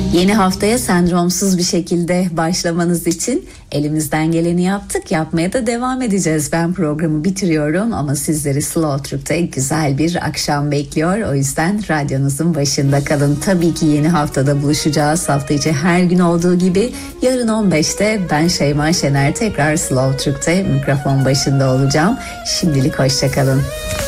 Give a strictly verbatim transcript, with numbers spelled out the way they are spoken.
Yeni haftaya sendromsuz bir şekilde başlamanız için elimizden geleni yaptık. Yapmaya da devam edeceğiz. Ben programı bitiriyorum ama sizleri Slow Türk'te güzel bir akşam bekliyor. O yüzden radyonuzun başında kalın. Tabii ki yeni haftada buluşacağız. Hafta içi her gün olduğu gibi yarın on beşte ben Şeyma Şener tekrar Slow Türk'te mikrofon başında olacağım. Şimdilik hoşça kalın.